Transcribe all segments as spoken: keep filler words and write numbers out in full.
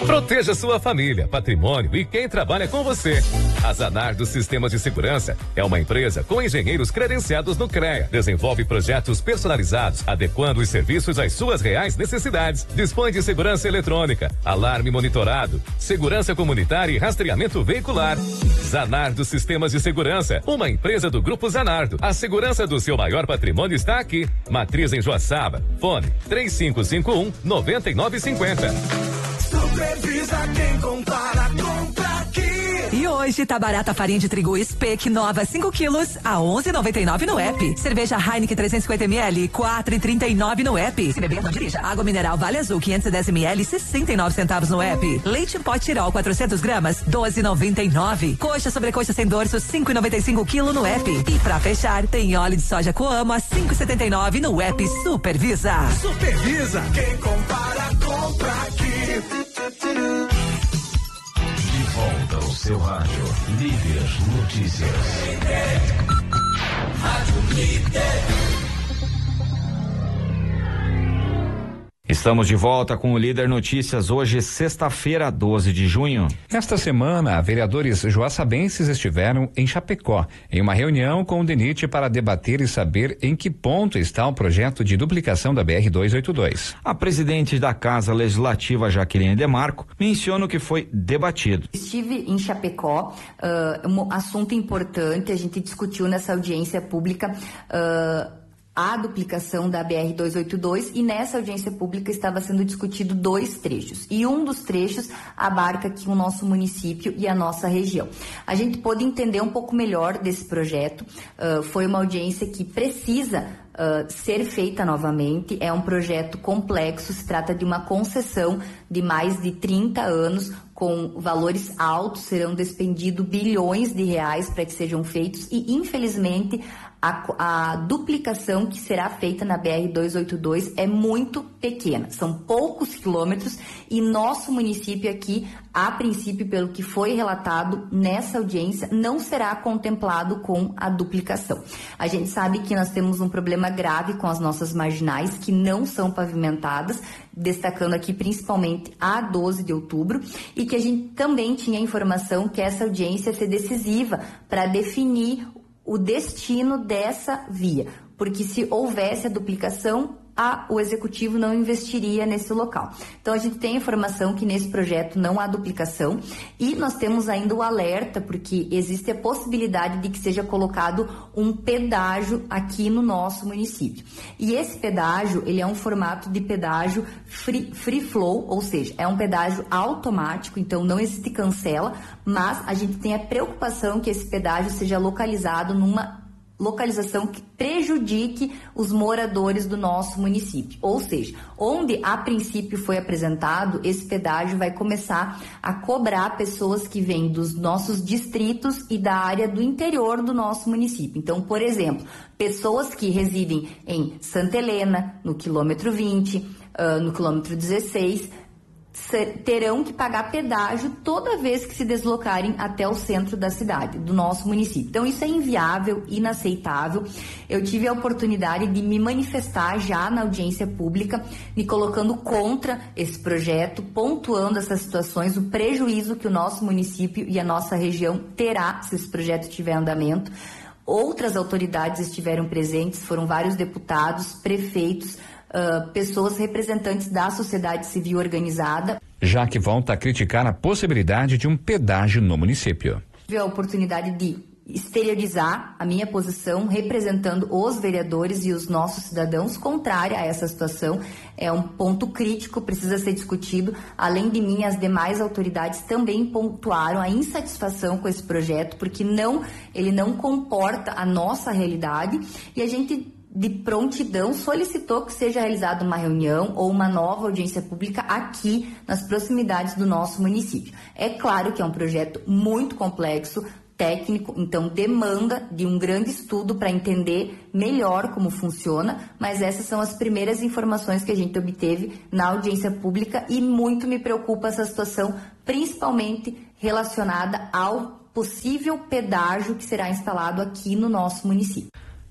Proteja sua família, patrimônio e quem trabalha com você. A Zanardo Sistemas de Segurança é uma empresa com engenheiros credenciados no CREA. Desenvolve projetos personalizados, adequando os serviços às suas reais necessidades. Dispõe de segurança eletrônica, alarme monitorado, segurança comunitária e rastreamento veicular. Zanardo Sistemas de Segurança, uma empresa do Grupo Zanardo. A segurança do seu maior patrimônio está aqui. Matriz em Joaçaba. Fone três cinco cinco um, nove nove cinco zero. Supervisa quem compara, compra aqui. E hoje tá barata a farinha de trigo Spec nova cinco quilos a onze e noventa e nove no app. Cerveja Heineken trezentos e cinquenta mililitros quatro e trinta e nove no app. Se beber não dirija. Água mineral Vale Azul quinhentos e dez mililitros sessenta e nove centavos no app. Leite em pó Tirol quatrocentos gramas doze e noventa e nove. Coxa sobrecoxa sem dorso cinco e noventa e cinco quilo no app. E pra fechar tem óleo de soja Coamo a cinco e setenta e nove no app Supervisa. Supervisa quem compara, compra aqui. De volta ao seu rádio, Líder Notícias. Rádio Líder. Estamos de volta com o Líder Notícias, hoje, sexta-feira, doze de junho. Esta semana, vereadores joaçabenses estiveram em Chapecó, em uma reunião com o DENIT para debater e saber em que ponto está o projeto de duplicação da B R duzentos e oitenta e dois. A presidente da Casa Legislativa, Jaqueline Demarco, menciona o que foi debatido. Estive em Chapecó, uh, um assunto importante, a gente discutiu nessa audiência pública uh, a duplicação da B R duzentos e oitenta e dois, e nessa audiência pública estava sendo discutido dois trechos, e um dos trechos abarca aqui o nosso município e a nossa região. A gente pôde entender um pouco melhor desse projeto, uh, foi uma audiência que precisa Uh, ser feita novamente. É um projeto complexo, se trata de uma concessão de mais de trinta anos, com valores altos, serão despendidos bilhões de reais para que sejam feitos, e infelizmente a, a duplicação que será feita na B R duzentos e oitenta e dois é muito pequena, são poucos quilômetros, e nosso município aqui, a princípio, pelo que foi relatado nessa audiência, não será contemplado com a duplicação. A gente sabe que nós temos um problema grave com as nossas marginais que não são pavimentadas, destacando aqui principalmente a doze de outubro, e que a gente também tinha informação que essa audiência ia ser decisiva para definir o destino dessa via, porque se houvesse a duplicação, a, o executivo não investiria nesse local. Então a gente tem informação que nesse projeto não há duplicação, e nós temos ainda o alerta, porque existe a possibilidade de que seja colocado um pedágio aqui no nosso município. E esse pedágio, ele é um formato de pedágio free, free flow, ou seja, é um pedágio automático, então não existe cancela, mas a gente tem a preocupação que esse pedágio seja localizado numa localização que prejudique os moradores do nosso município. Ou seja, onde a princípio foi apresentado, esse pedágio vai começar a cobrar pessoas que vêm dos nossos distritos e da área do interior do nosso município. Então, por exemplo, pessoas que residem em Santa Helena, no quilômetro vinte, uh, no quilômetro dezesseis, terão que pagar pedágio toda vez que se deslocarem até o centro da cidade, do nosso município. Então isso é inviável, inaceitável. Eu tive a oportunidade de me manifestar já na audiência pública, me colocando contra esse projeto, pontuando essas situações, o prejuízo que o nosso município e a nossa região terá se esse projeto estiver em andamento. Outras autoridades estiveram presentes, foram vários deputados, prefeitos, Uh, pessoas representantes da sociedade civil organizada. Já que volta a criticar a possibilidade de um pedágio no município. Tive a oportunidade de exteriorizar a minha posição, representando os vereadores e os nossos cidadãos, contrária a essa situação. É um ponto crítico, precisa ser discutido. Além de mim, as demais autoridades também pontuaram a insatisfação com esse projeto, porque não, ele não comporta a nossa realidade, e a gente, de prontidão, solicitou que seja realizada uma reunião ou uma nova audiência pública aqui nas proximidades do nosso município. É claro que é um projeto muito complexo, técnico, então demanda de um grande estudo para entender melhor como funciona, mas essas são as primeiras informações que a gente obteve na audiência pública, e muito me preocupa essa situação, principalmente relacionada ao possível pedágio que será instalado aqui no nosso município.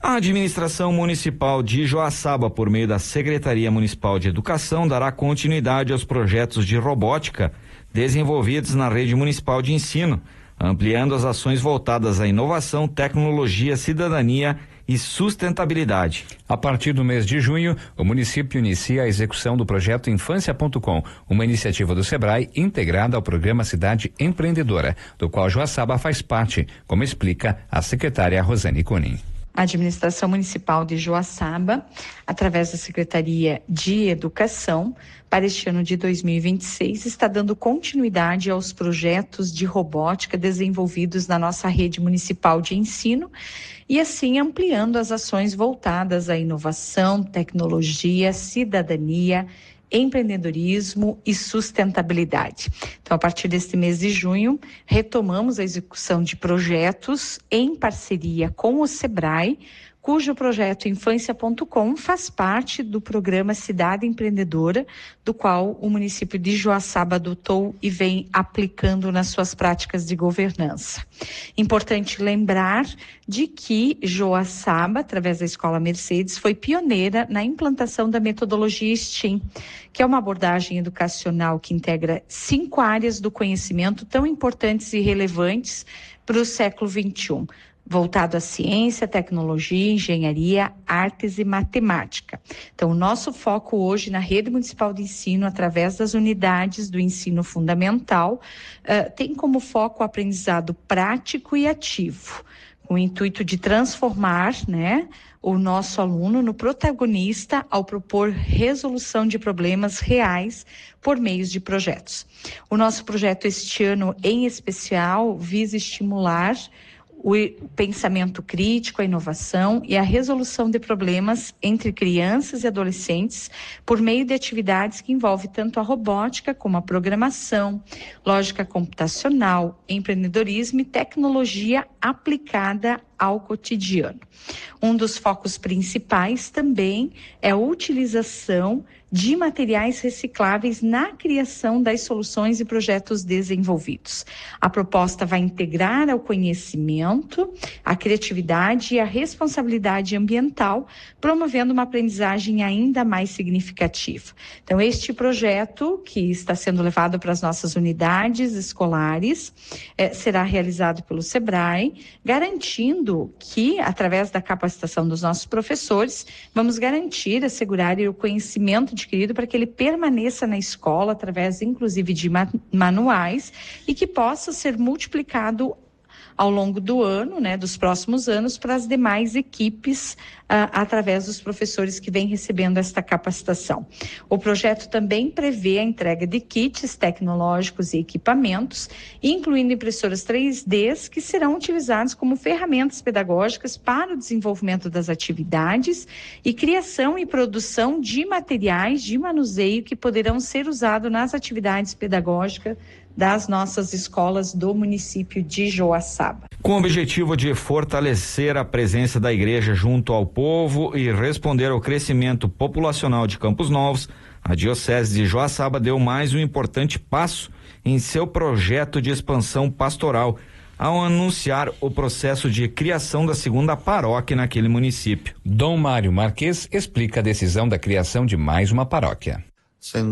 A administração municipal de Joaçaba, por meio da Secretaria Municipal de Educação, dará continuidade aos projetos de robótica desenvolvidos na rede municipal de ensino, ampliando as ações voltadas à inovação, tecnologia, cidadania e sustentabilidade. A partir do mês de junho, o município inicia a execução do projeto Infância ponto com, uma iniciativa do Sebrae integrada ao programa Cidade Empreendedora, do qual Joaçaba faz parte, como explica a secretária Rosane Cunha. A administração municipal de Joaçaba, através da Secretaria de Educação, para este ano de dois mil e vinte e seis, está dando continuidade aos projetos de robótica desenvolvidos na nossa rede municipal de ensino e assim ampliando as ações voltadas à inovação, tecnologia, cidadania, empreendedorismo e sustentabilidade. Então, a partir deste mês de junho, retomamos a execução de projetos em parceria com o Sebrae, cujo projeto Infância ponto com faz parte do programa Cidade Empreendedora, do qual o município de Joaçaba adotou e vem aplicando nas suas práticas de governança. Importante lembrar de que Joaçaba, através da Escola Mercedes, foi pioneira na implantação da metodologia STEAM, que é uma abordagem educacional que integra cinco áreas do conhecimento tão importantes e relevantes para o século vinte e um. Voltado à ciência, tecnologia, engenharia, artes e matemática. Então, o nosso foco hoje na rede municipal de ensino, através das unidades do ensino fundamental, uh, tem como foco o aprendizado prático e ativo, com o intuito de transformar, né, o nosso aluno no protagonista ao propor resolução de problemas reais por meio de projetos. O nosso projeto este ano, em especial, visa estimular o pensamento crítico, a inovação e a resolução de problemas entre crianças e adolescentes por meio de atividades que envolvem tanto a robótica como a programação, lógica computacional, empreendedorismo e tecnologia aplicada ao cotidiano. Um dos focos principais também é a utilização de materiais recicláveis na criação das soluções e projetos desenvolvidos. A proposta vai integrar ao conhecimento, a criatividade e a responsabilidade ambiental, promovendo uma aprendizagem ainda mais significativa. Então, este projeto, que está sendo levado para as nossas unidades escolares, eh, será realizado pelo Sebrae, garantindo que, através da capacitação dos nossos professores, vamos garantir, assegurar o conhecimento adquirido para que ele permaneça na escola, através, inclusive, de manuais, e que possa ser multiplicado ao longo do ano, né, dos próximos anos, para as demais equipes, ah, através dos professores que vêm recebendo esta capacitação. O projeto também prevê a entrega de kits tecnológicos e equipamentos, incluindo impressoras três D, que serão utilizados como ferramentas pedagógicas para o desenvolvimento das atividades e criação e produção de materiais de manuseio que poderão ser usados nas atividades pedagógicas das nossas escolas do município de Joaçaba. Com o objetivo de fortalecer a presença da igreja junto ao povo e responder ao crescimento populacional de Campos Novos, a Diocese de Joaçaba deu mais um importante passo em seu projeto de expansão pastoral, ao anunciar o processo de criação da segunda paróquia naquele município. Dom Mário Marques explica a decisão da criação de mais uma paróquia. Sem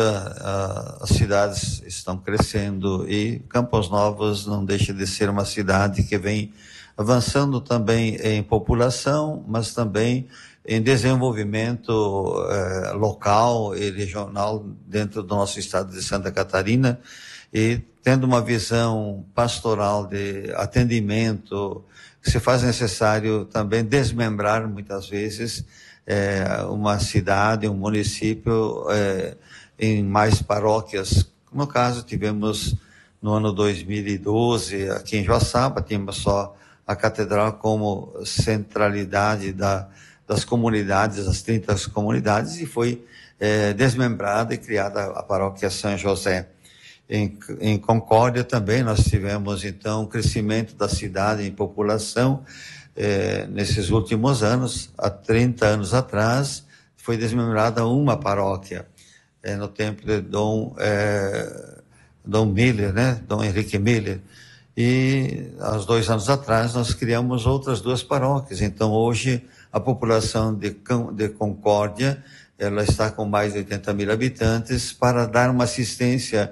dúvida, as cidades estão crescendo e Campos Novos não deixa de ser uma cidade que vem avançando também em população, mas também em desenvolvimento eh, local e regional dentro do nosso estado de Santa Catarina, e tendo uma visão pastoral de atendimento, que se faz necessário também desmembrar muitas vezes É, uma cidade, um município é, em mais paróquias. No caso, tivemos no ano dois mil e doze, aqui em Joaçaba, tínhamos só a catedral como centralidade da, das comunidades, das trinta comunidades, e foi é, desmembrada e criada a paróquia São José. Em, em Concórdia também nós tivemos, então, um crescimento da cidade em população. É, nesses últimos anos, há trinta anos atrás, foi desmembrada uma paróquia, é, no tempo de Dom, é, Dom Miller, né? Dom Henrique Miller. E há dois anos atrás nós criamos outras duas paróquias. Então hoje a população de, de Concórdia, ela está com mais de oitenta mil habitantes. Para dar uma assistência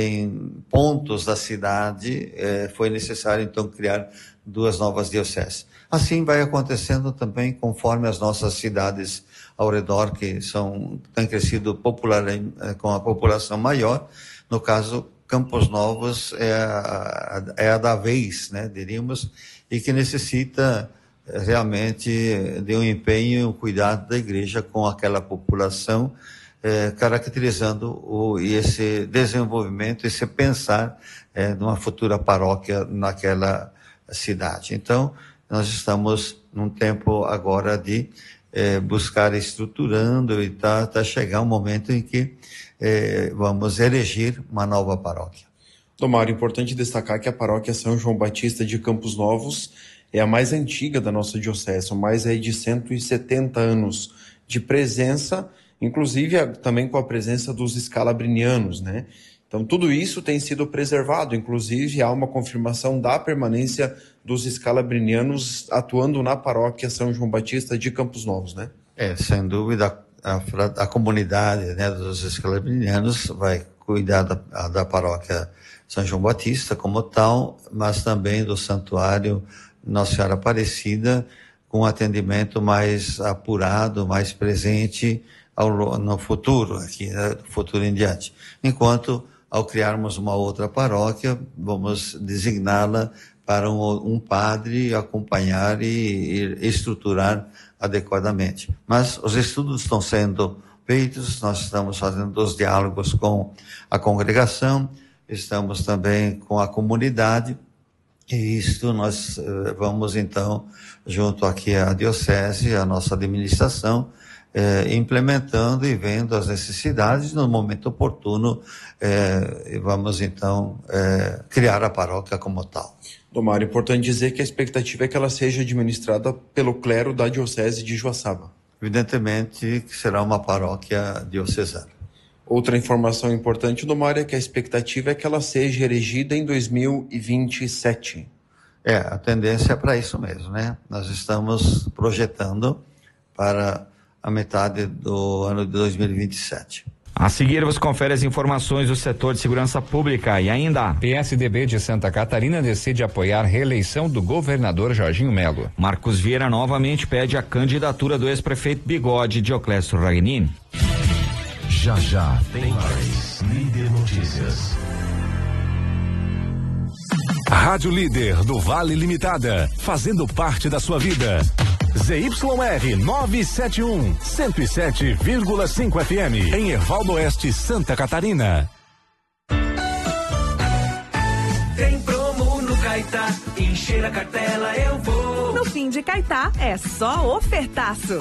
em pontos da cidade, eh, foi necessário então criar duas novas dioceses. Assim vai acontecendo também conforme as nossas cidades ao redor, que são, têm crescido popular, com a população maior. No caso, Campos Novos é a, é a da vez, né, diríamos, e que necessita realmente de um empenho e um cuidado da igreja com aquela população, eh, caracterizando o, esse desenvolvimento, esse pensar eh, de uma futura paróquia naquela cidade. Então, nós estamos num tempo agora de eh, buscar estruturando e tá, tá chegar um momento em que eh, vamos eleger uma nova paróquia. Tomara, importante destacar que a paróquia São João Batista de Campos Novos é a mais antiga da nossa diocese, mais aí de cento e setenta anos de presença, inclusive também com a presença dos escalabrinianos, né? Então tudo isso tem sido preservado, inclusive há uma confirmação da permanência dos escalabrinianos atuando na paróquia São João Batista de Campos Novos, né? É, sem dúvida, a, a comunidade, né, dos escalabrinianos vai cuidar da, da paróquia São João Batista como tal, mas também do santuário Nossa Senhora Aparecida, com um atendimento mais apurado, mais presente ao, no futuro, aqui, né, do futuro em diante. Enquanto, ao criarmos uma outra paróquia, vamos designá-la para um, um padre acompanhar e, e estruturar adequadamente. Mas os estudos estão sendo feitos, nós estamos fazendo os diálogos com a congregação, estamos também com a comunidade, e isto nós eh, vamos então, junto aqui à diocese, à nossa administração, eh, implementando e vendo as necessidades no momento oportuno, eh, e vamos então eh, criar a paróquia como tal. Tomara, importante dizer que a expectativa é que ela seja administrada pelo clero da diocese de Joaçaba. Evidentemente que será uma paróquia diocesana. Outra informação importante, Domar, é que a expectativa é que ela seja erigida em dois mil e vinte e sete. É, a tendência é para isso mesmo, né? Nós estamos projetando para a metade do ano de dois mil e vinte e sete. A seguir, você confere as informações do setor de segurança pública e ainda. P S D B de Santa Catarina decide apoiar a reeleição do governador Jorginho Melo. Marcos Vieira novamente pede a candidatura do ex-prefeito Bigode, Dioclésio Ragnini. Já já tem mais Líder Notícias. Rádio Líder do Vale Limitada, fazendo parte da sua vida. Z Y R novecentos e setenta e um, cento e sete vírgula cinco F M, em Ervaldo Oeste, Santa Catarina. Tem promo no Caetá, encher a cartela eu vou. No fim de Caetá é só ofertaço.